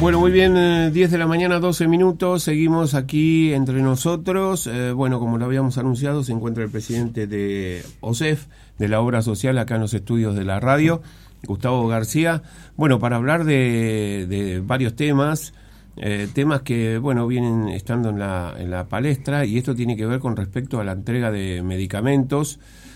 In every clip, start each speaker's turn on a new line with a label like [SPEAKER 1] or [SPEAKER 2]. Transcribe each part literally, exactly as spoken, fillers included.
[SPEAKER 1] Bueno, muy bien, eh, diez de la mañana, doce minutos, seguimos aquí entre nosotros. Eh, bueno, como lo habíamos anunciado, se encuentra el presidente de O S E F, de la obra social, acá en los estudios de la radio, Gustavo García. Bueno, para hablar de, de varios temas, eh, temas que, bueno, vienen estando en la, en la palestra, y esto tiene que ver con respecto a la entrega de medicamentos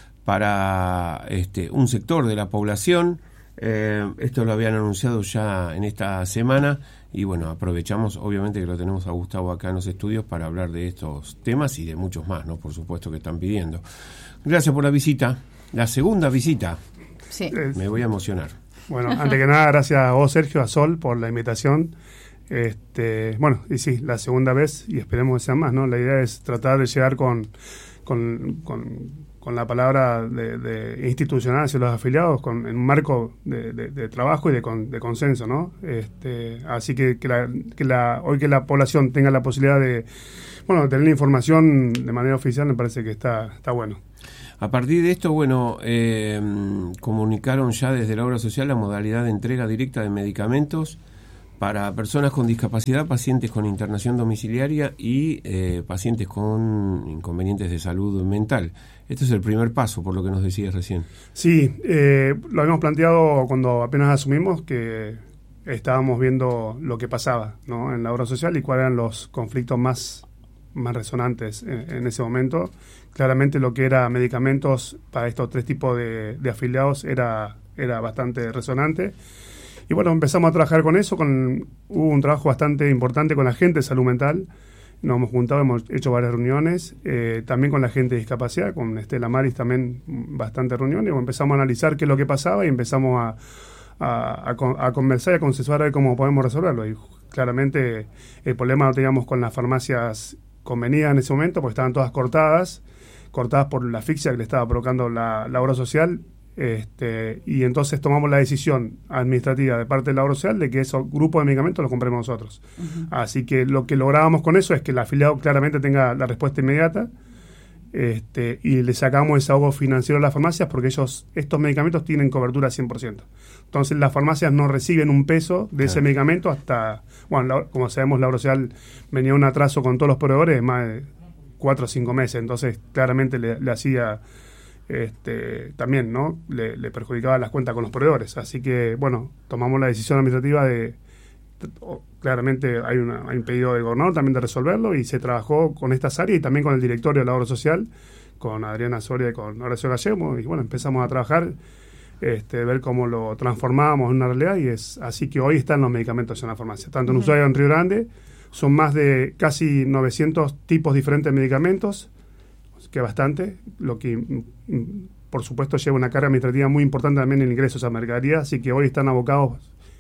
[SPEAKER 1] para este, un sector de la población. Eh, esto lo habían anunciado ya en esta semana y bueno, aprovechamos obviamente que lo tenemos a Gustavo acá en los estudios para hablar de estos temas y de muchos más, ¿no? Por supuesto, que están pidiendo. Gracias por la visita, la segunda visita.
[SPEAKER 2] Sí.
[SPEAKER 1] Me voy a emocionar.
[SPEAKER 3] Bueno, antes que nada, gracias a vos, Sergio, a Sol, por la invitación. Este, bueno, y sí, la segunda vez, y esperemos que sea más, ¿no? La idea es tratar de llegar con, con, con con la palabra de, de institucional hacia los afiliados, con, en un marco de, de, de trabajo y de, con, de consenso, ¿no? Este, así que, que, la, que la, hoy que la población tenga la posibilidad de, bueno, tener la información de manera oficial, me parece que está, está bueno.
[SPEAKER 1] A partir de esto, bueno, eh, comunicaron ya desde la obra social la modalidad de entrega directa de medicamentos para personas con discapacidad, pacientes con internación domiciliaria y eh, pacientes con inconvenientes de salud mental. Este es el primer paso, por lo que nos decías recién.
[SPEAKER 3] Sí, eh, lo habíamos planteado cuando apenas asumimos, que estábamos viendo lo que pasaba, ¿no?, en la obra social y cuáles eran los conflictos más, más resonantes en, en ese momento. Claramente lo que era medicamentos para estos tres tipos de, de afiliados era, era bastante resonante. Y bueno, empezamos a trabajar con eso, con, hubo un trabajo bastante importante con la gente de salud mental. Nos hemos juntado, hemos hecho varias reuniones, eh, también con la gente de discapacidad, con Estela Maris también bastantes reuniones. Empezamos a analizar qué es lo que pasaba y empezamos a, a, a, a conversar y a consensuar a ver cómo podemos resolverlo. Y claramente el problema lo teníamos con las farmacias convenidas en ese momento, porque estaban todas cortadas, cortadas por la asfixia que le estaba provocando la, la obra social. Este, y entonces tomamos la decisión administrativa de parte de la obra social de que esos grupos de medicamentos los compremos nosotros. Uh-huh. Así que lo que lográbamos con eso es que el afiliado claramente tenga la respuesta inmediata, este, y le sacamos ese ahogo financiero a las farmacias, porque ellos, estos medicamentos tienen cobertura cien por ciento. Entonces las farmacias no reciben un peso de ese uh-huh. medicamento hasta, bueno, la, como sabemos, la obra social venía un atraso con todos los proveedores de más de cuatro o cinco meses, entonces claramente le, le hacía Este, también, ¿no?, le, le perjudicaba las cuentas con los proveedores. Así que, bueno, tomamos la decisión administrativa de, de oh, claramente hay, una, hay un pedido del gobernador también de resolverlo, y se trabajó con estas áreas y también con el directorio de la obra social, con Adriana Soria y con Horacio Gallego, y bueno, empezamos a trabajar, este, ver cómo lo transformábamos en una realidad, y es así que hoy están los medicamentos en la farmacia, tanto en uh-huh. Ushuaia como en Río Grande. Son más de casi novecientos tipos diferentes de medicamentos, que bastante, lo que por supuesto lleva una carga administrativa muy importante también en el ingreso de esa mercadería, así que hoy están abocados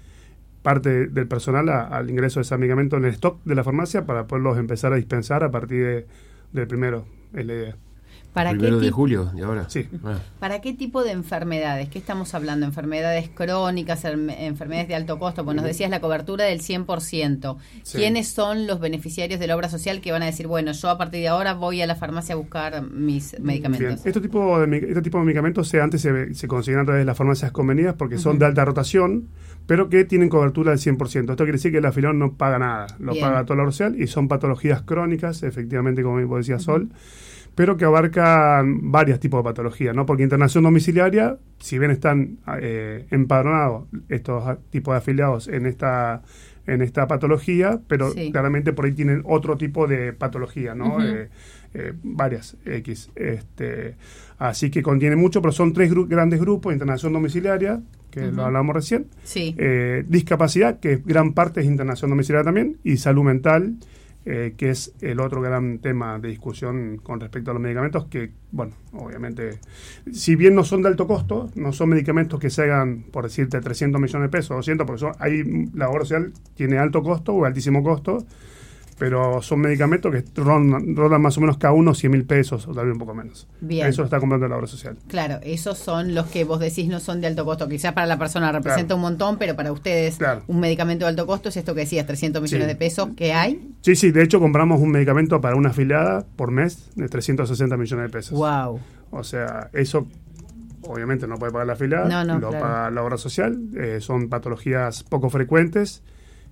[SPEAKER 3] parte del personal a, al ingreso de ese medicamento en el stock de la farmacia para poderlos empezar a dispensar a partir de, del primero, es la idea.
[SPEAKER 2] ¿Para
[SPEAKER 1] Primero
[SPEAKER 2] qué
[SPEAKER 1] de julio, ¿y ahora?
[SPEAKER 3] Sí.
[SPEAKER 1] Ah.
[SPEAKER 2] ¿Para qué tipo de enfermedades? ¿Qué estamos hablando? ¿Enfermedades crónicas, enfermedades de alto costo? Pues nos decías la cobertura del cien por ciento. Sí. ¿Quiénes son los beneficiarios de la obra social que van a decir, bueno, yo a partir de ahora voy a la farmacia a buscar mis medicamentos?
[SPEAKER 3] Bien. Este tipo de, este tipo de medicamentos se, antes se, se consiguen a través de las farmacias convenidas porque son uh-huh. de alta rotación, pero que tienen cobertura del cien por ciento. Esto quiere decir que el afiliado no paga nada, lo Bien. paga toda la obra social, y son patologías crónicas, efectivamente, como vos decías, uh-huh. Sol, pero que abarcan varios tipos de patologías, ¿no? Porque internación domiciliaria, si bien están eh, empadronados estos tipos de afiliados en esta en esta patología, pero sí. claramente por ahí tienen otro tipo de patología, ¿no? Uh-huh. Eh, eh, varias X. Este, así que contiene mucho, pero son tres gru- grandes grupos: internación domiciliaria, que uh-huh. lo hablamos recién,
[SPEAKER 2] sí.
[SPEAKER 3] eh, discapacidad, que gran parte es internación domiciliaria también, y salud mental, Eh, que es el otro gran tema de discusión con respecto a los medicamentos, que, bueno, obviamente, si bien no son de alto costo, no son medicamentos que se hagan, por decirte, trescientos millones de pesos, doscientos, porque son, ahí la obra social tiene alto costo o altísimo costo, pero son medicamentos que rondan, rondan más o menos cada uno cien mil pesos o tal vez un poco menos.
[SPEAKER 2] Bien.
[SPEAKER 3] Eso lo está comprando la obra social.
[SPEAKER 2] Claro, esos son los que vos decís no son de alto costo. Quizás para la persona representa claro. un montón, pero para ustedes claro. un medicamento de alto costo es esto que decías, trescientos millones sí. de pesos que hay.
[SPEAKER 3] Sí, sí, de hecho compramos un medicamento para una afiliada por mes de trescientos sesenta millones de pesos.
[SPEAKER 2] Wow.
[SPEAKER 3] O sea, eso obviamente no puede pagar la afiliada,
[SPEAKER 2] no, no,
[SPEAKER 3] lo
[SPEAKER 2] claro.
[SPEAKER 3] paga la obra social, eh, son patologías poco frecuentes,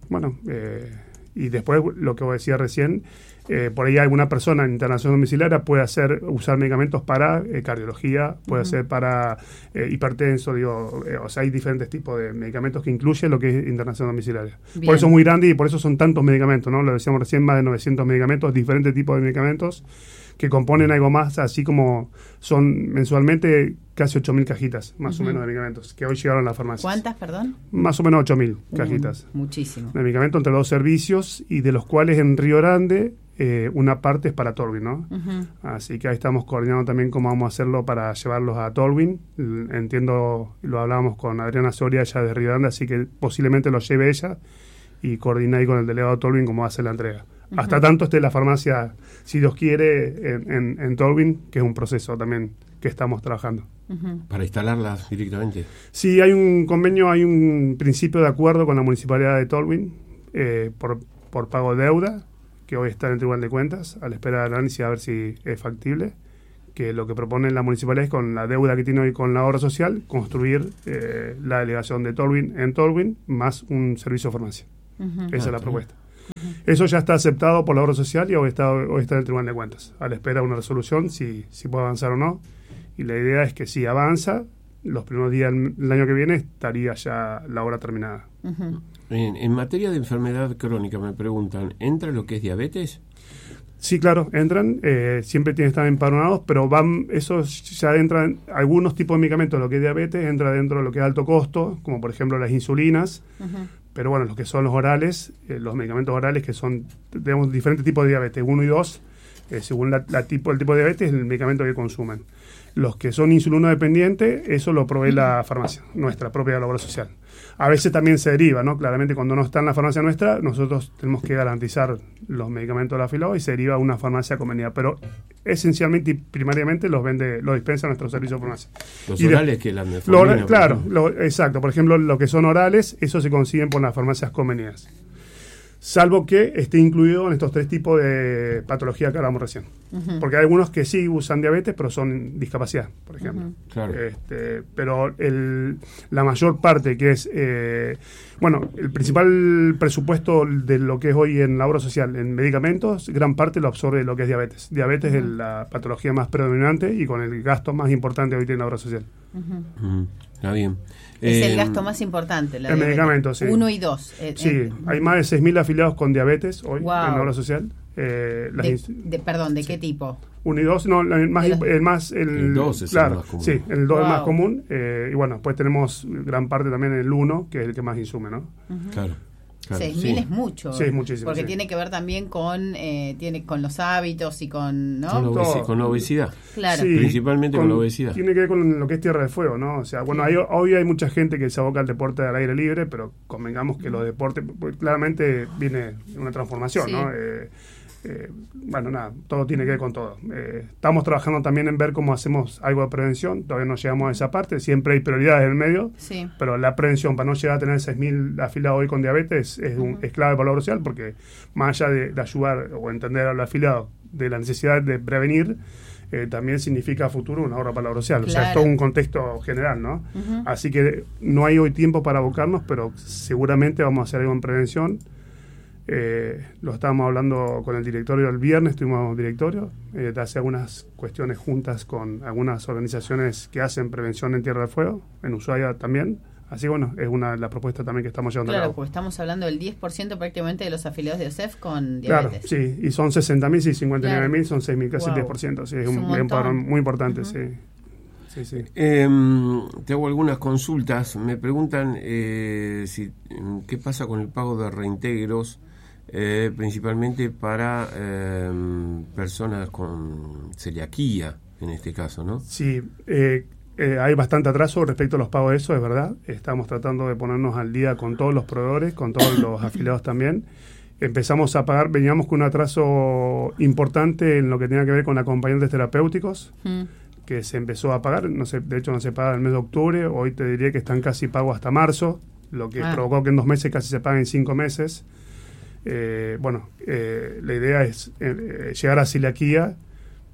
[SPEAKER 3] bueno, eh, y después lo que vos decías recién, eh, por ahí alguna persona en internación domiciliaria puede hacer usar medicamentos para eh, cardiología, puede uh-huh. ser para eh, hipertenso, digo, eh, o sea, hay diferentes tipos de medicamentos que incluyen lo que es internación domiciliaria. Bien. Por eso es muy grande y por eso son tantos medicamentos, ¿no? Lo decíamos recién, más de novecientos medicamentos, diferentes tipos de medicamentos que componen algo más, así como son mensualmente casi ocho mil cajitas, más uh-huh. o menos, de medicamentos, que hoy llegaron a las farmacias.
[SPEAKER 2] ¿Cuántas, perdón?
[SPEAKER 3] Más o menos ocho mil uh, cajitas.
[SPEAKER 2] Muchísimo.
[SPEAKER 3] De medicamentos entre los dos servicios, y de los cuales en Río Grande eh, una parte es para Tolwyn, ¿no? Uh-huh. Así que ahí estamos coordinando también cómo vamos a hacerlo para llevarlos a Tolwyn. Entiendo, lo hablábamos con Adriana Soria, ella de Río Grande, así que posiblemente lo lleve ella y coordina ahí con el delegado Tolwyn cómo va a hacer la entrega. Uh-huh. Hasta tanto esté la farmacia, si Dios quiere, en, en, en Tolwyn, que es un proceso también que estamos trabajando.
[SPEAKER 1] Uh-huh. ¿Para instalarlas directamente?
[SPEAKER 3] Sí, hay un convenio, hay un principio de acuerdo con la Municipalidad de Tolwyn eh, por, por pago de deuda, que hoy está en el Tribunal de Cuentas, a la espera de análisis a ver si es factible, que lo que propone la Municipalidad es, con la deuda que tiene hoy con la obra social, construir eh, la delegación de Tolwyn en Tolwyn, más un servicio de farmacia. Uh-huh. Esa ah, es la propuesta. Uh-huh. Eso ya está aceptado por la obra social y hoy está, hoy está en el Tribunal de Cuentas, a la espera de una resolución, si, si puede avanzar o no. Y la idea es que si avanza, los primeros días del año que viene estaría ya la obra terminada.
[SPEAKER 1] Uh-huh. En, en materia de enfermedad crónica, me preguntan, ¿entra lo que es diabetes?
[SPEAKER 3] Sí, claro, entran, eh, siempre tienen que estar empadronados, pero van, eso ya entran, algunos tipos de medicamentos, lo que es diabetes, entra dentro de lo que es alto costo, como por ejemplo las insulinas, uh-huh. pero bueno, los que son los orales, eh, los medicamentos orales que son, tenemos diferentes tipos de diabetes, uno y dos, eh, según la, la tipo, el tipo de diabetes, el medicamento que consumen. Los que son insulino dependientes, eso lo provee la farmacia, nuestra propia obra social. A veces también se deriva, ¿no? Claramente cuando no está en la farmacia nuestra, nosotros tenemos que garantizar los medicamentos de la afiliado y se deriva a una farmacia conveniada. Pero esencialmente y primariamente los vende, los dispensa nuestro servicio de farmacia.
[SPEAKER 1] Los
[SPEAKER 3] y
[SPEAKER 1] orales
[SPEAKER 3] de,
[SPEAKER 1] que la metformina.
[SPEAKER 3] Claro, lo, exacto. Por ejemplo, lo que son orales, eso se consiguen por las farmacias conveniadas. Salvo que esté incluido en estos tres tipos de patología que hablamos recién. Uh-huh. Porque hay algunos que sí usan diabetes, pero son discapacidad, por ejemplo. Uh-huh.
[SPEAKER 1] Claro.
[SPEAKER 3] Este, pero el, la mayor parte que es... Eh, bueno, el principal presupuesto de lo que es hoy en la obra social, en medicamentos, gran parte lo absorbe lo que es diabetes. Diabetes uh-huh. es la patología más predominante y con el gasto más importante hoy tiene la obra social.
[SPEAKER 1] Uh-huh. Uh-huh. Está bien.
[SPEAKER 2] Es
[SPEAKER 1] eh,
[SPEAKER 2] el gasto más importante. La
[SPEAKER 3] el medicamento, sí.
[SPEAKER 2] Uno y dos. Eh,
[SPEAKER 3] sí,
[SPEAKER 2] eh,
[SPEAKER 3] hay más de seis mil afiliados con diabetes hoy
[SPEAKER 2] wow.
[SPEAKER 3] en la obra social. Eh, las
[SPEAKER 2] de, de, perdón, ¿de sí. qué tipo?
[SPEAKER 3] Uno y dos, no, el más, los... el más, el,
[SPEAKER 1] el dos es
[SPEAKER 3] claro,
[SPEAKER 1] el más común.
[SPEAKER 3] Sí, el dos wow. es más común. Eh, y bueno, después tenemos gran parte también en el uno, que es el que más insume, ¿no?
[SPEAKER 1] Uh-huh. Claro. Claro,
[SPEAKER 2] seis mil sí. es mucho.
[SPEAKER 3] Sí, es muchísimo.
[SPEAKER 2] Porque
[SPEAKER 3] sí.
[SPEAKER 2] tiene que ver también con eh, tiene con los hábitos y con, ¿no?
[SPEAKER 1] Con, obesi- con la obesidad.
[SPEAKER 2] Claro.
[SPEAKER 1] Sí, principalmente con, con la obesidad.
[SPEAKER 3] Tiene que ver con lo que es Tierra de Fuego, ¿no? O sea, bueno, sí. hay, hoy hay mucha gente que se aboca al deporte al aire libre, pero convengamos que los deportes, pues, claramente viene una transformación, sí. ¿no? Eh, Eh, bueno, nada, todo tiene que ver con todo. Eh, estamos trabajando también en ver cómo hacemos algo de prevención. Todavía no llegamos a esa parte. Siempre hay prioridades en el medio.
[SPEAKER 2] Sí.
[SPEAKER 3] Pero la prevención, para no llegar a tener seis mil afiliados hoy con diabetes, es, un, uh-huh. es clave para la obra social, porque más allá de, de ayudar o entender a los afiliados de la necesidad de prevenir, eh, también significa a futuro una obra para la obra social. Claro. O sea, es todo un contexto general, ¿no? Uh-huh. Así que no hay hoy tiempo para abocarnos, pero seguramente vamos a hacer algo en prevención. Eh, lo estábamos hablando con el directorio el viernes, tuvimos directorio, eh, hace algunas cuestiones juntas con algunas organizaciones que hacen prevención en Tierra del Fuego, en Ushuaia también. Así que bueno, es una de las propuestas también que estamos llevando
[SPEAKER 2] claro,
[SPEAKER 3] a cabo.
[SPEAKER 2] Claro, porque estamos hablando del diez por ciento prácticamente de los afiliados de O S E F con diabetes.
[SPEAKER 3] Claro, sí, y son sesenta mil, sí, cincuenta y nueve mil, claro. son seis mil, casi wow. diez por ciento. Sí, es, es un, un, un padrón muy importante, uh-huh. sí. Sí, sí.
[SPEAKER 1] Eh, te hago algunas consultas. Me preguntan eh, si qué pasa con el pago de reintegros, eh, principalmente para eh, personas con celiaquía, en este caso, ¿no?
[SPEAKER 3] Sí, eh, eh, hay bastante atraso respecto a los pagos de eso, es verdad. Estamos tratando de ponernos al día con todos los proveedores, con todos los afiliados también. Empezamos a pagar, veníamos con un atraso importante en lo que tenía que ver con acompañantes terapéuticos. Mm. que se empezó a pagar, no sé, de hecho no se paga en el mes de octubre, hoy te diría que están casi pagos hasta marzo, lo que ah. provocó que en dos meses casi se paguen cinco meses. Eh, bueno, eh, la idea es eh, llegar a celiaquía,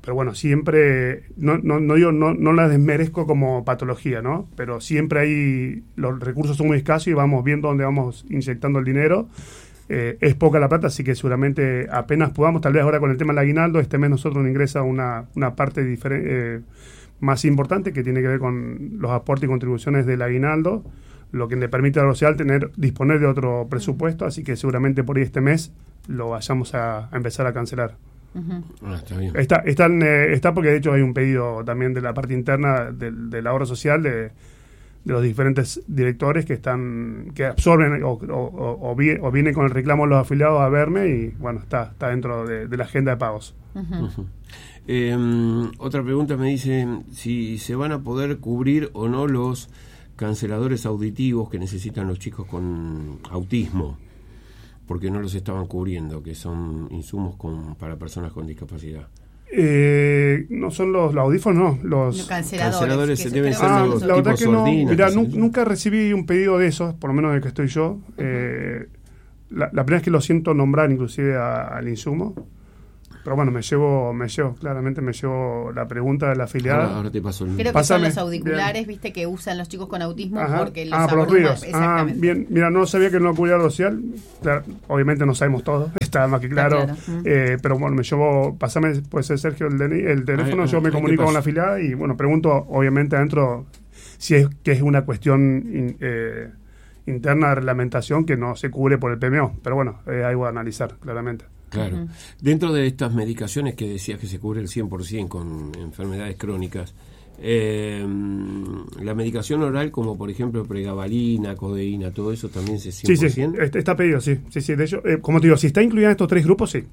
[SPEAKER 3] pero bueno, siempre, no, no, no, yo no, no la desmerezco como patología, ¿no? Pero siempre hay, los recursos son muy escasos y vamos viendo dónde vamos inyectando el dinero. Eh, es poca la plata, así que seguramente apenas podamos, tal vez ahora con el tema del aguinaldo, este mes nosotros nos ingresa una, una parte diferente, eh, más importante que tiene que ver con los aportes y contribuciones del aguinaldo, lo que le permite a la social tener, disponer de otro presupuesto, así que seguramente por ahí este mes lo vayamos a, a empezar a cancelar.
[SPEAKER 2] Uh-huh.
[SPEAKER 1] Ah, está bien.
[SPEAKER 3] Está, están, eh, está porque de hecho hay un pedido también de la parte interna del, de la obra social de, de los diferentes directores que están que absorben o, o, o, o, vi, o vienen con el reclamo de los afiliados a verme y bueno, está, está dentro de, de la agenda de pagos.
[SPEAKER 2] Uh-huh.
[SPEAKER 1] Uh-huh. Eh, otra pregunta me dice si se van a poder cubrir o no los canceladores auditivos que necesitan los chicos con autismo, porque no los estaban cubriendo, que son insumos con, para personas con discapacidad.
[SPEAKER 3] Eh, no son los, los audífonos, no, los,
[SPEAKER 2] los canceladores,
[SPEAKER 1] canceladores
[SPEAKER 2] que
[SPEAKER 1] deben
[SPEAKER 2] se
[SPEAKER 1] ser
[SPEAKER 3] ah,
[SPEAKER 1] los
[SPEAKER 3] la verdad
[SPEAKER 1] tipos
[SPEAKER 3] que no,
[SPEAKER 1] sordina.
[SPEAKER 3] mirá,
[SPEAKER 1] Que
[SPEAKER 3] nu-
[SPEAKER 1] se-
[SPEAKER 3] nunca recibí un pedido de esos, por lo menos del que estoy yo. Uh-huh. eh, la, la primera vez que lo siento nombrar inclusive a, al insumo. Pero bueno, me llevo, me llevo, claramente me llevo la pregunta de la afiliada.
[SPEAKER 1] Ahora, ahora te paso el
[SPEAKER 2] Creo que
[SPEAKER 3] Pásame,
[SPEAKER 2] son los audiculares,
[SPEAKER 3] bien.
[SPEAKER 2] viste, que usan los chicos con autismo.
[SPEAKER 3] Ajá.
[SPEAKER 2] Porque los
[SPEAKER 3] ah, por los
[SPEAKER 2] abruma.
[SPEAKER 3] ruidos. Ah,
[SPEAKER 2] Exactamente.
[SPEAKER 3] bien, mira, no sabía que no cubría lo social. Claro, obviamente no sabemos todo, está más que claro.
[SPEAKER 2] Está claro.
[SPEAKER 3] Eh, pero bueno, me llevo, pasame, puede ser Sergio el, de, el teléfono,
[SPEAKER 1] Ay,
[SPEAKER 3] yo me
[SPEAKER 1] ay,
[SPEAKER 3] comunico
[SPEAKER 1] ¿qué
[SPEAKER 3] con la
[SPEAKER 1] pasa?
[SPEAKER 3] afiliada y bueno, pregunto obviamente adentro si es que es una cuestión in, eh, interna de reglamentación que no se cubre por el P M O. Pero bueno, eh, ahí voy a analizar claramente.
[SPEAKER 1] Claro. Uh-huh. Dentro de estas medicaciones que decías que se cubre el cien por ciento con enfermedades crónicas, eh, la medicación oral como por ejemplo pregabalina, codeína, todo eso también es cien por ciento.
[SPEAKER 3] Sí, sí, está pedido, sí. sí, sí. De hecho, eh, como te digo, si está incluida en estos tres grupos, sí.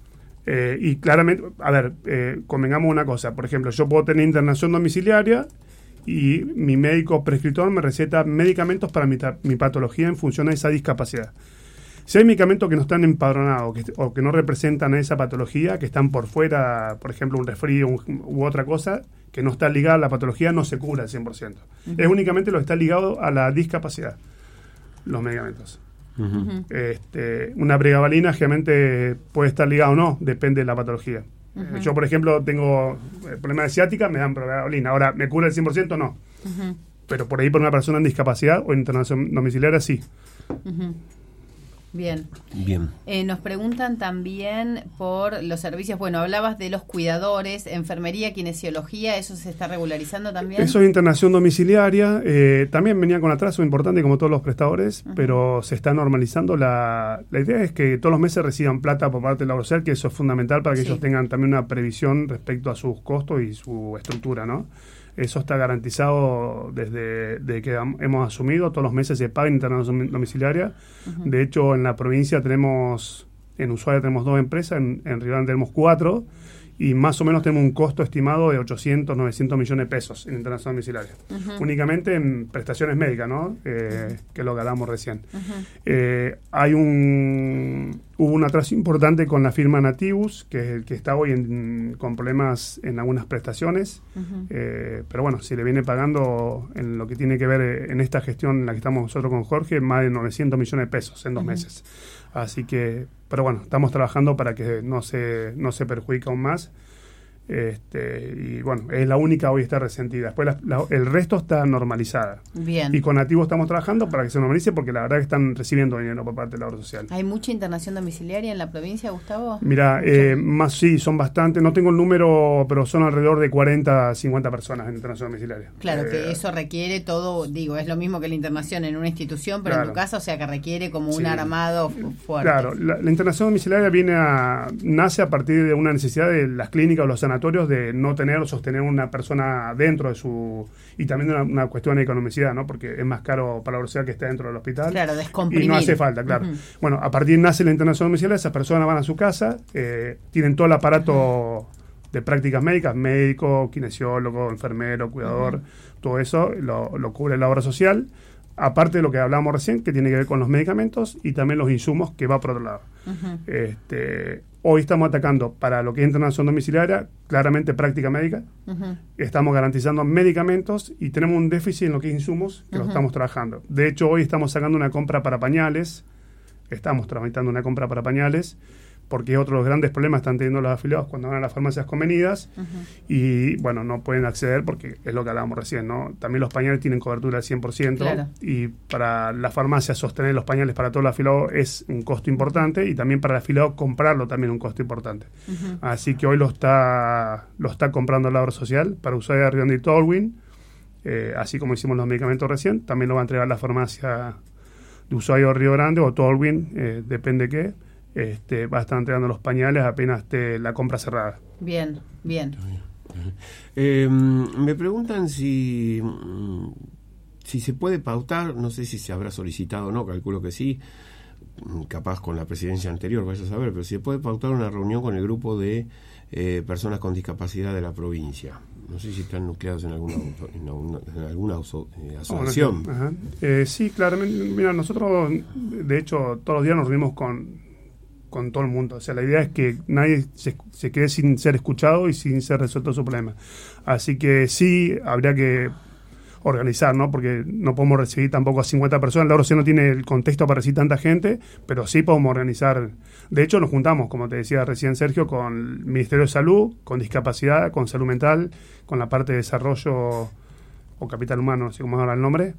[SPEAKER 3] Eh, y claramente, a ver, eh, convengamos una cosa. Por ejemplo, yo puedo tener internación domiciliaria y mi médico prescriptor me receta medicamentos para mi, ta- mi patología en función de esa discapacidad. Si hay medicamentos que no están empadronados que, o que no representan a esa patología, que están por fuera, por ejemplo, un resfrío un, u otra cosa, que no está ligada a la patología, no se cura al cien por ciento. Uh-huh. Es únicamente lo que está ligado a la discapacidad, los medicamentos.
[SPEAKER 1] Uh-huh.
[SPEAKER 3] Este, una pregabalina generalmente puede estar ligada o no, depende de la patología. Uh-huh. Yo, por ejemplo, tengo problemas de ciática, me dan pregabalina. Ahora, ¿me cura el cien por ciento? No. Uh-huh. Pero por ahí, por una persona en discapacidad o en internación domiciliaria, sí.
[SPEAKER 2] Uh-huh. Bien.
[SPEAKER 1] Bien.
[SPEAKER 2] Eh, nos preguntan también por los servicios. Bueno, hablabas de los cuidadores, enfermería, kinesiología, ¿eso se está regularizando también?
[SPEAKER 3] Eso es internación domiciliaria. Eh, también venía con atraso importante como todos los prestadores, uh-huh. pero se está normalizando. La, la idea es que todos los meses reciban plata por parte de la obra social, que eso es fundamental para que sí. ellos tengan también una previsión respecto a sus costos y su estructura, ¿no? Eso está garantizado desde, desde que hemos asumido. Todos los meses se paga internación domiciliaria. Uh-huh. De hecho, en la provincia tenemos, en Ushuaia tenemos dos empresas, en, en Río Grande tenemos cuatro, y más o menos tenemos un costo estimado de ochocientos, novecientos millones de pesos en internación domiciliaria. Uh-huh. Únicamente en prestaciones médicas, ¿no? Eh, uh-huh. Que es lo que hablamos recién. Uh-huh. Eh, hay un... Hubo un atraso importante con la firma Nativus, que es el que está hoy en, con problemas en algunas prestaciones. Uh-huh. Eh, pero bueno, se le viene pagando en lo que tiene que ver en esta gestión en la que estamos nosotros con Jorge, más de novecientos millones de pesos en dos uh-huh. meses. Así que, pero bueno, estamos trabajando para que no se, no se perjudique aún más. Este, y bueno, es la única hoy está resentida. Después la, la, el resto está normalizada.
[SPEAKER 2] Bien.
[SPEAKER 3] Y con Nativo estamos trabajando para que se normalice, porque la verdad que están recibiendo dinero por parte de la obra social.
[SPEAKER 2] ¿Hay mucha internación domiciliaria en la provincia, Gustavo?
[SPEAKER 3] Mira, eh, más sí, son bastante. No tengo el número, pero son alrededor de cuarenta, cincuenta personas en internación domiciliaria.
[SPEAKER 2] Claro,
[SPEAKER 3] eh,
[SPEAKER 2] que eso requiere todo, digo, es lo mismo que la internación en una institución, pero claro. en tu caso, o sea, que requiere como un sí. armado fuerte.
[SPEAKER 3] Claro, la, la internación domiciliaria viene a, nace a partir de una necesidad de las clínicas o los sanatorios de no tener o sostener una persona dentro de su... Y también una, una cuestión de economicidad, ¿no? Porque es más caro para la universidad que esté dentro del hospital.
[SPEAKER 2] Claro, descomprimir.
[SPEAKER 3] Y no hace falta, claro. Uh-huh. Bueno, a partir nace la internación domiciliaria, esas personas van a su casa, eh, tienen todo el aparato uh-huh. de prácticas médicas, médico, kinesiólogo, enfermero, cuidador, uh-huh. todo eso lo, lo cubre la obra social. Aparte de lo que hablábamos recién, que tiene que ver con los medicamentos y también los insumos, que va por otro lado. Uh-huh. Este, hoy estamos atacando para lo que es internación domiciliaria, claramente práctica médica. Uh-huh. Estamos garantizando medicamentos y tenemos un déficit en lo que es insumos, que uh-huh. lo estamos trabajando. De hecho, hoy estamos sacando una compra para pañales, estamos tramitando una compra para pañales, porque es otro de los grandes problemas que están teniendo los afiliados cuando van a las farmacias convenidas, uh-huh. y bueno, no pueden acceder porque es lo que hablábamos recién, ¿no? También los pañales tienen cobertura del cien por ciento, claro. y para la farmacia sostener los pañales para todos los afiliados es un costo importante, y también para el afiliado comprarlo también un costo importante. Uh-huh. Así que hoy lo está lo está comprando la obra social para usar de Rio y Tolwyn, eh, así como hicimos los medicamentos recién, también lo va a entregar la farmacia de usuario Río Grande o Tolwyn, eh, depende qué. Este, va a estar entregando los pañales apenas esté la compra cerrada.
[SPEAKER 2] Bien, bien.
[SPEAKER 1] Eh, me preguntan si si se puede pautar, no sé si se habrá solicitado o no, calculo que sí, capaz con la presidencia anterior, vaya a saber, pero si se puede pautar una reunión con el grupo de eh, personas con discapacidad de la provincia. No sé si están nucleados en alguna, en alguna, en alguna eh, asociación.
[SPEAKER 3] Ajá. Eh, sí, claramente. Mira, nosotros, de hecho, todos los días nos reunimos con con todo el mundo. O sea, la idea es que nadie se, se quede sin ser escuchado y sin ser resuelto su problema. Así que sí, habría que organizar, ¿no? Porque no podemos recibir tampoco a cincuenta personas. La obra social no tiene el contexto para recibir tanta gente, pero sí podemos organizar. De hecho, nos juntamos, como te decía recién Sergio, con el Ministerio de Salud, con discapacidad, con salud mental, con la parte de desarrollo o capital humano, no sé cómo ahora el nombre.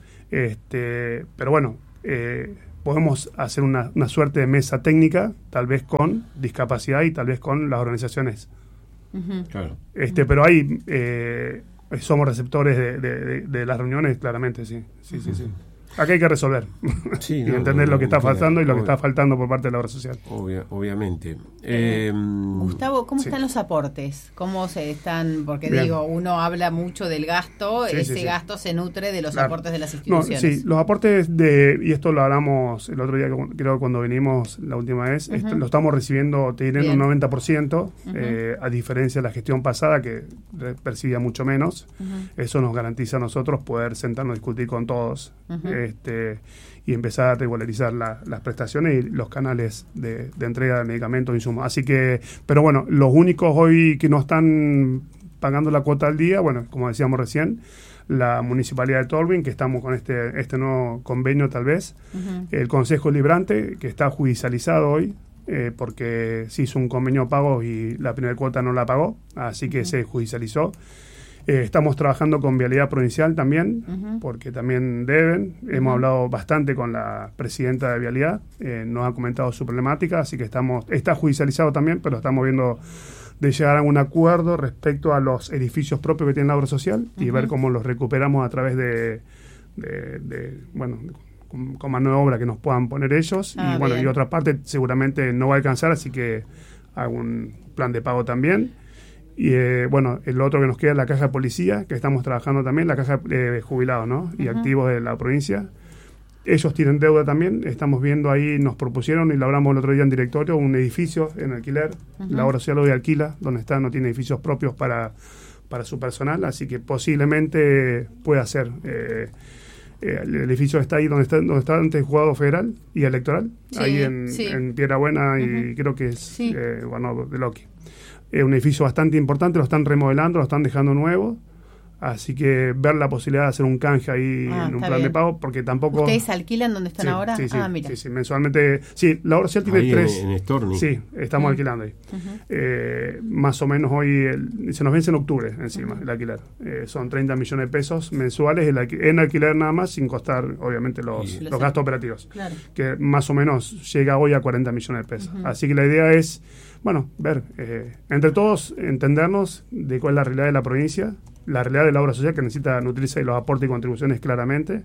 [SPEAKER 3] Este, pero bueno, eh, podemos hacer una, una suerte de mesa técnica, tal vez con discapacidad y tal vez con las organizaciones.
[SPEAKER 1] Uh-huh. Claro.
[SPEAKER 3] Este, pero ahí eh, somos receptores de, de, de, de las reuniones, claramente, sí. Sí, uh-huh. sí, sí. Acá hay que resolver
[SPEAKER 1] sí,
[SPEAKER 3] y
[SPEAKER 1] no,
[SPEAKER 3] entender
[SPEAKER 1] no,
[SPEAKER 3] lo que está
[SPEAKER 1] claro,
[SPEAKER 3] faltando y lo
[SPEAKER 1] obvio.
[SPEAKER 3] que está faltando por parte de la obra social.
[SPEAKER 1] Obvia, obviamente.
[SPEAKER 2] Eh, eh, Gustavo, ¿cómo
[SPEAKER 3] sí.
[SPEAKER 2] están los aportes? ¿Cómo se están? Porque
[SPEAKER 3] Bien.
[SPEAKER 2] digo, uno habla mucho del gasto,
[SPEAKER 3] sí,
[SPEAKER 2] ese
[SPEAKER 3] sí, sí.
[SPEAKER 2] gasto se nutre de los
[SPEAKER 3] claro.
[SPEAKER 2] aportes de las instituciones.
[SPEAKER 3] No, sí, los aportes de, y esto lo hablamos el otro día, creo que cuando venimos la última vez, uh-huh. esto, lo estamos recibiendo, te diré, en un noventa por ciento, uh-huh. eh, a diferencia de la gestión pasada, que percibía mucho menos. Uh-huh. Eso nos garantiza a nosotros poder sentarnos a discutir con todos, uh-huh. este y empezar a regularizar la, las prestaciones y los canales de, de entrega de medicamentos e insumos. Así que, pero bueno, los únicos hoy que no están pagando la cuota al día, bueno, como decíamos recién, la Municipalidad de Tolwyn, que estamos con este este nuevo convenio tal vez, uh-huh. el Consejo Librante, que está judicializado hoy, eh, porque se hizo un convenio de pagos y la primera cuota no la pagó, así que uh-huh. se judicializó. Eh, estamos trabajando con Vialidad Provincial también, uh-huh. porque también deben. Uh-huh. Hemos hablado bastante con la presidenta de Vialidad, eh, nos ha comentado su problemática, así que estamos está judicializado también, pero estamos viendo de llegar a un acuerdo respecto a los edificios propios que tiene la obra social uh-huh. y ver cómo los recuperamos a través de, de, de bueno, con, con mano de obra que nos puedan poner ellos. Ah, y bueno, bien. Y otra parte seguramente no va a alcanzar, así que hago un plan de pago también. Y eh, bueno, el otro que nos queda es la caja de policía, que estamos trabajando también, la caja de eh, jubilados, ¿no? Y uh-huh. activos de la provincia. Ellos tienen deuda también, estamos viendo ahí, nos propusieron y lo hablamos el otro día en directorio, un edificio en alquiler. Uh-huh. La obra social hoy alquila, donde está, no tiene edificios propios para, para su personal, así que posiblemente pueda ser. Eh, eh, el edificio está ahí donde está, donde está antes el juzgado federal y electoral, sí, ahí en, sí. en Piedra Buena y uh-huh. creo que es, sí. eh, bueno, de Loki. Es un edificio bastante importante, lo están remodelando, lo están dejando nuevo, así que ver la posibilidad de hacer un canje ahí ah, en un plan bien. de pago, porque tampoco...
[SPEAKER 2] ¿Ustedes alquilan donde están
[SPEAKER 3] sí,
[SPEAKER 2] ahora?
[SPEAKER 3] Sí, sí,
[SPEAKER 2] ah, mira.
[SPEAKER 3] sí, sí, mensualmente... Sí, la obra social tiene
[SPEAKER 1] ahí
[SPEAKER 3] tres...
[SPEAKER 1] En, en Storni.
[SPEAKER 3] Sí, estamos uh-huh. alquilando ahí. Uh-huh. Eh, más o menos hoy, el, se nos vence en octubre encima uh-huh. el alquiler. Eh, son treinta millones de pesos mensuales el alqu- en alquiler nada más, sin costar obviamente los, sí. los gastos operativos,
[SPEAKER 2] claro.
[SPEAKER 3] que más o menos llega hoy a cuarenta millones de pesos. Uh-huh. Así que la idea es... Bueno, ver, eh, entre todos entendernos de cuál es la realidad de la provincia, la realidad de la obra social que necesita nutrirse de los aportes y contribuciones claramente,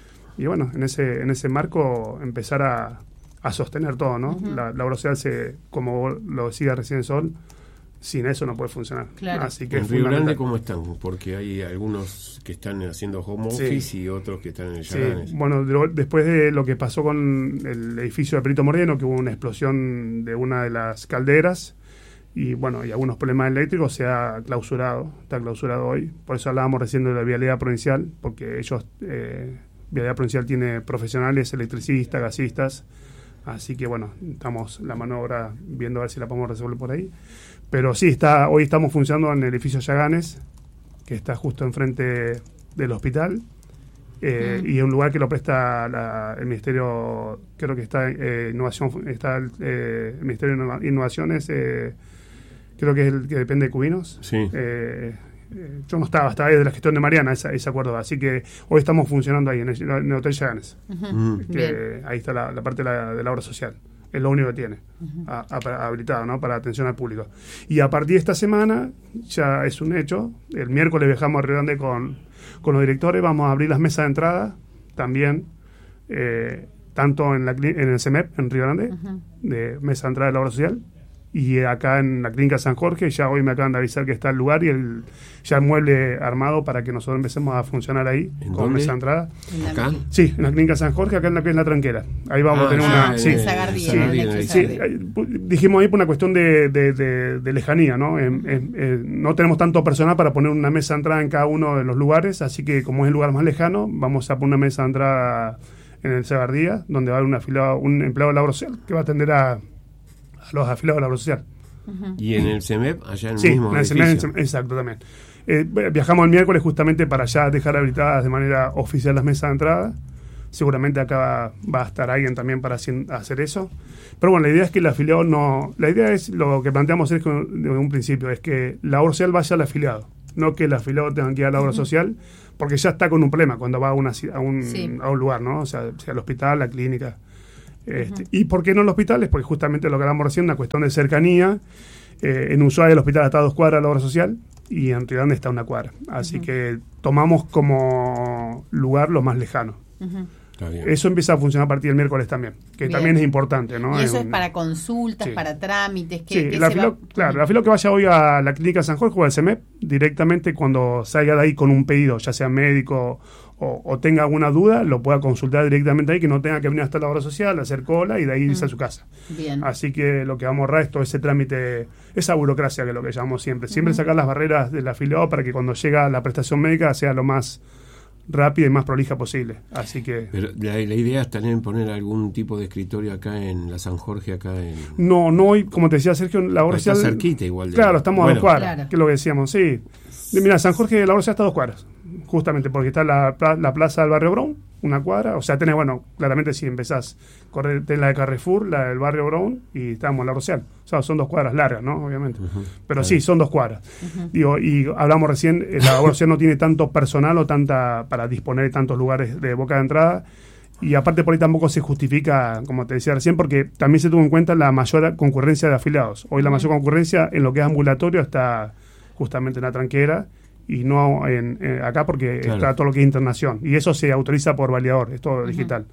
[SPEAKER 3] y bueno, en ese en ese marco empezar a, a sostener todo, ¿no? Uh-huh. La, la obra social, se, como lo decía recién Sol, sin eso no puede funcionar.
[SPEAKER 2] Claro.
[SPEAKER 3] Así que
[SPEAKER 1] en Río Grande, ¿cómo están? Porque hay algunos que están haciendo home office sí. y otros que están en el Yaganes.
[SPEAKER 3] Sí. Bueno, de, después de lo que pasó con el edificio de Perito Moreno, que hubo una explosión de una de las calderas y bueno, y algunos problemas eléctricos, se ha clausurado, está clausurado hoy. Por eso hablábamos recién de la Vialidad Provincial, porque ellos, eh, Vialidad Provincial tiene profesionales, electricistas, gasistas, así que bueno, estamos la maniobra viendo a ver si la podemos resolver por ahí. Pero sí, está hoy estamos funcionando en el edificio Yaganes, que está justo enfrente del hospital, Eh, mm. Y es un lugar que lo presta la, el Ministerio, creo que está eh, Innovación, está eh, el Ministerio de Innovaciones, eh, creo que es el que depende de Cubinos.
[SPEAKER 1] Sí.
[SPEAKER 3] Eh, eh, yo no estaba, estaba ahí de la gestión de Mariana, ese, ese acuerdo. Así que hoy estamos funcionando ahí en el, en el Hotel Yaganes. Uh-huh. Que ahí está la, la parte de la, de la obra social. Es lo único que tiene uh-huh. a, a, habilitado, ¿no? Para atención al público. Y a partir de esta semana, ya es un hecho, el miércoles viajamos a Río Grande con, con los directores, vamos a abrir las mesas de entrada también, eh, tanto en, la, en el C E M E P en Río Grande, uh-huh. de mesa de entrada de la obra social, y acá en la Clínica San Jorge, ya hoy me acaban de avisar que está el lugar y el ya el mueble armado para que nosotros empecemos a funcionar ahí con
[SPEAKER 1] dónde?
[SPEAKER 3] mesa de entrada.
[SPEAKER 1] ¿Acá?
[SPEAKER 3] Sí, en la Clínica San Jorge, acá en la que es la Tranquera. Ahí vamos ah, a tener
[SPEAKER 2] ah,
[SPEAKER 3] una... Sí,
[SPEAKER 2] en Sagardía,
[SPEAKER 3] sí,
[SPEAKER 2] en el
[SPEAKER 3] sí, sí, dijimos ahí por una cuestión de, de, de, de lejanía, ¿no? Eh, eh, eh, no tenemos tanto personal para poner una mesa de entrada en cada uno de los lugares, así que como es el lugar más lejano, vamos a poner una mesa de entrada en el Sagardía, donde va a haber un, afiliado, un empleado de la obra social que va a atender a, a los afiliados de la obra social.
[SPEAKER 1] Uh-huh. Y en el C E M E P, allá en el
[SPEAKER 3] sí,
[SPEAKER 1] mismo
[SPEAKER 3] en el C E M E P, exacto, también. Eh, viajamos el miércoles justamente para ya dejar habilitadas de manera oficial las mesas de entrada. Seguramente acá va, va a estar alguien también para hacer eso. Pero bueno, la idea es que el afiliado no... La idea es, lo que planteamos es que, desde un principio, es que la obra social vaya al afiliado. No que el afiliado tenga que ir a la obra uh-huh. social, porque ya está con un problema cuando va a, una, a, un, sí. a un lugar, ¿no? O sea, sea el hospital, la clínica... Este, uh-huh. ¿Y por qué no en los hospitales? Porque justamente lo que hablamos recién, una cuestión de cercanía. Eh, en Ushuaia el hospital está a dos cuadras de la obra social y en Río Grande está a una cuadra. Así uh-huh. que tomamos como lugar lo más lejano.
[SPEAKER 2] Uh-huh.
[SPEAKER 3] Eso empieza a funcionar a partir del miércoles también, que bien. También es importante, ¿no?
[SPEAKER 2] Y eso
[SPEAKER 3] es,
[SPEAKER 2] es
[SPEAKER 3] un,
[SPEAKER 2] para consultas, sí. para trámites. Que,
[SPEAKER 3] sí,
[SPEAKER 2] que
[SPEAKER 3] la
[SPEAKER 2] se
[SPEAKER 3] filo,
[SPEAKER 2] va...
[SPEAKER 3] claro, la filo que vaya hoy a la Clínica San Jorge o al C E M E P, directamente cuando salga de ahí con un pedido, ya sea médico o, o tenga alguna duda, lo pueda consultar directamente ahí, que no tenga que venir hasta la obra social, hacer cola y de ahí irse mm. a su casa.
[SPEAKER 2] Bien.
[SPEAKER 3] Así que lo que vamos a ahorrar es todo ese trámite, esa burocracia que es lo que llamamos siempre. Siempre uh-huh. sacar las barreras del afiliado para que cuando llega la prestación médica sea lo más rápida y más prolija posible. Así que...
[SPEAKER 1] Pero la, la idea es también poner algún tipo de escritorio acá en la San Jorge, acá en...
[SPEAKER 3] No, no, como te decía Sergio, la obra social...
[SPEAKER 1] Está cerquita igual. De...
[SPEAKER 3] Claro, estamos bueno, a dos cuadras,
[SPEAKER 2] claro.
[SPEAKER 3] que es lo que decíamos, sí. Mira, San Jorge, la obra social está a dos cuadras, justamente porque está la, la plaza del barrio Brown, una cuadra, o sea, tenés, bueno, claramente si empezás, correr, tenés la de Carrefour, la del barrio Brown, y estamos en la obra social. O sea, son dos cuadras largas, ¿no? Obviamente. Uh-huh. Pero claro. sí, son dos cuadras. Uh-huh. Digo, y hablamos recién, la obra social no tiene tanto personal o tanta para disponer de tantos lugares de boca de entrada. Y aparte por ahí tampoco se justifica, como te decía recién, porque también se tuvo en cuenta la mayor concurrencia de afiliados. Hoy la mayor concurrencia en lo que es ambulatorio está justamente en la Tranquera y no en, en acá porque claro. está todo lo que es internación. Y eso se autoriza por validador, es todo uh-huh. digital.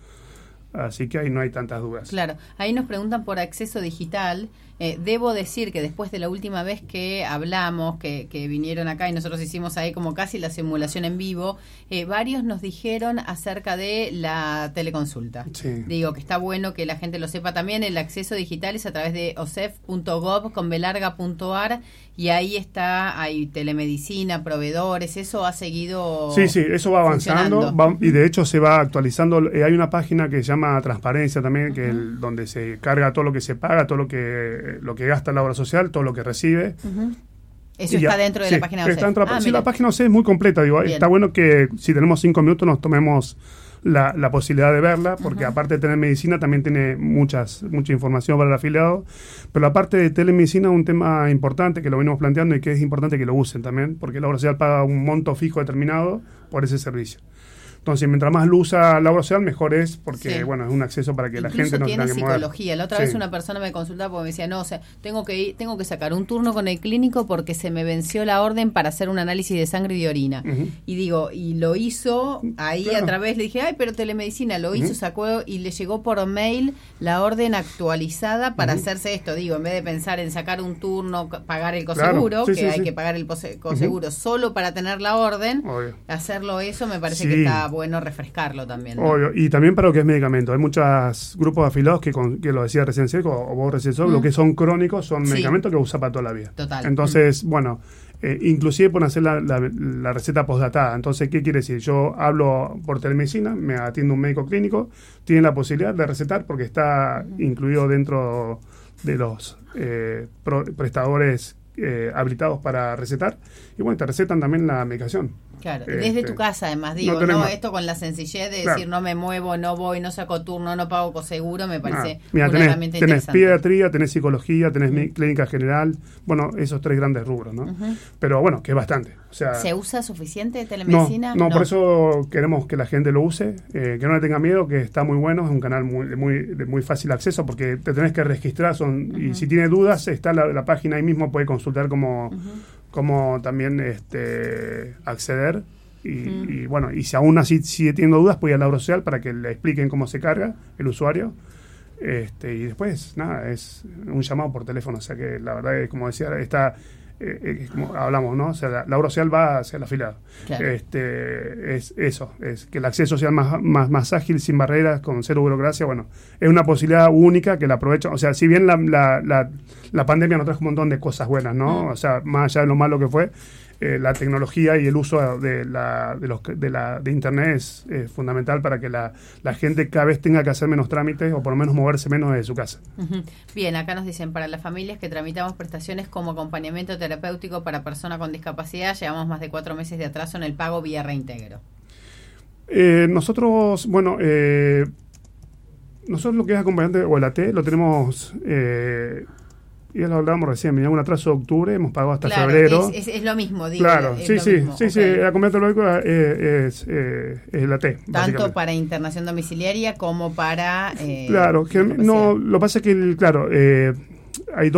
[SPEAKER 3] Así que ahí no hay tantas dudas.
[SPEAKER 2] Claro, ahí nos preguntan por acceso digital. Eh, debo decir que después de la última vez que hablamos, que, que vinieron acá y nosotros hicimos ahí como casi la simulación en vivo, eh, varios nos dijeron acerca de la teleconsulta.
[SPEAKER 3] Sí.
[SPEAKER 2] Digo que está bueno que la gente lo sepa también. El acceso digital es a través de osef punto gov con belarga punto ar y ahí está, hay telemedicina, proveedores, eso ha seguido
[SPEAKER 3] Sí, sí, eso va avanzando va, y de hecho se va actualizando. Eh, hay una página que se llama Transparencia también, uh-huh. que es el, donde se carga todo lo que se paga, todo lo que lo que gasta la obra social, todo lo que recibe.
[SPEAKER 2] Uh-huh. Eso y está ya, dentro de
[SPEAKER 3] sí,
[SPEAKER 2] la página de
[SPEAKER 3] está
[SPEAKER 2] OSEF.
[SPEAKER 3] Ah, sí, la página OSEF es muy completa. Digo, está bueno que si tenemos cinco minutos nos tomemos la, la posibilidad de verla, porque uh-huh. aparte de tener medicina, también tiene muchas mucha información para el afiliado. Pero aparte de telemedicina, un tema importante que lo venimos planteando y que es importante que lo usen también, porque la obra social paga un monto fijo determinado por ese servicio. Entonces, mientras más lo usa la obra social, mejor es, porque, sí. bueno, es un acceso para que
[SPEAKER 2] Incluso
[SPEAKER 3] la gente no
[SPEAKER 2] tiene
[SPEAKER 3] tenga que
[SPEAKER 2] psicología.
[SPEAKER 3] mover.
[SPEAKER 2] La otra
[SPEAKER 3] sí.
[SPEAKER 2] vez una persona me consultaba porque me decía, no, o sea, tengo que ir, tengo que sacar un turno con el clínico porque se me venció la orden para hacer un análisis de sangre y de orina. Uh-huh. Y digo, y lo hizo ahí claro. a través, le dije, ay, pero telemedicina, lo hizo, uh-huh. sacó y le llegó por mail la orden actualizada para uh-huh. hacerse esto. Digo, en vez de pensar en sacar un turno, pagar el coseguro, claro. sí, que sí, hay sí. que pagar el pose- coseguro uh-huh. solo para tener la orden, Obvio. hacerlo eso me parece sí. que está bueno refrescar. También, ¿no?
[SPEAKER 3] Obvio. Y también para lo que es medicamento. Hay muchos grupos de afiliados que, con, que lo decía recién Sergio, o vos recién Sergio, mm. lo que son crónicos son sí. medicamentos que usa para toda la vida.
[SPEAKER 2] Total.
[SPEAKER 3] Entonces, mm. bueno, eh, inclusive pueden hacer la, la, la receta postdatada. Entonces, ¿qué quiere decir? Yo hablo por telemedicina, me atiende un médico clínico, tiene la posibilidad de recetar porque está mm. incluido dentro de los eh, pro, prestadores eh, habilitados para recetar. Y bueno, te recetan también la medicación.
[SPEAKER 2] Claro, desde este, tu casa además, digo, no, tenemos, no esto con la sencillez de claro. decir no me muevo, no voy, no saco turno, no pago coseguro, me parece ah, mira, una
[SPEAKER 3] tenés,
[SPEAKER 2] herramienta
[SPEAKER 3] tenés
[SPEAKER 2] interesante.
[SPEAKER 3] Tenés pediatría, tenés psicología, tenés uh-huh. clínica general, bueno, esos tres grandes rubros, ¿no? Uh-huh. Pero bueno, que es bastante. O sea,
[SPEAKER 2] ¿se usa suficiente telemedicina?
[SPEAKER 3] No, no, no, por eso queremos que la gente lo use, eh, que no le tenga miedo, que está muy bueno, es un canal muy muy, de muy fácil acceso porque te tenés que registrar, son, uh-huh. y si tiene dudas, está la, la página ahí mismo, puede consultar cómo, uh-huh. cómo también este, acceder. Y, mm. y bueno, y si aún así sigue teniendo dudas, puede ir a la obra social para que le expliquen cómo se carga el usuario. Este, y después, nada, es un llamado por teléfono. O sea que la verdad es, como decía, está, eh, como hablamos, ¿no? O sea, la, la obra social va hacia el afiliado. Claro. Este, es eso, es que el acceso sea más, más, más ágil, sin barreras, con cero burocracia. Bueno, es una posibilidad única que la aprovechan. O sea, si bien la, la, la, la pandemia nos trajo un montón de cosas buenas, ¿no? Mm. O sea, más allá de lo malo que fue, Eh, la tecnología y el uso de la de, los, de, la, de Internet es eh, fundamental para que la, la gente cada vez tenga que hacer menos trámites o por lo menos moverse menos de su casa.
[SPEAKER 2] Uh-huh. Bien, acá nos dicen, para las familias que tramitamos prestaciones como acompañamiento terapéutico para persona con discapacidad, llevamos más de cuatro meses de atraso en el pago vía reintegro.
[SPEAKER 3] Eh, nosotros, bueno, eh, nosotros lo que es acompañante o el A T lo tenemos... Eh, ya lo hablábamos recién, me llama un atraso de octubre, hemos pagado hasta
[SPEAKER 2] claro,
[SPEAKER 3] febrero.
[SPEAKER 2] Es, es, es lo mismo, digo.
[SPEAKER 3] Claro,
[SPEAKER 2] es
[SPEAKER 3] sí,
[SPEAKER 2] lo
[SPEAKER 3] sí,
[SPEAKER 2] mismo.
[SPEAKER 3] sí,
[SPEAKER 2] okay.
[SPEAKER 3] sí, el acompañamiento lógico es, es, es, es la T.
[SPEAKER 2] Tanto para internación domiciliaria como para... Eh,
[SPEAKER 3] claro, que no, lo que pasa es que, claro, eh, hay dos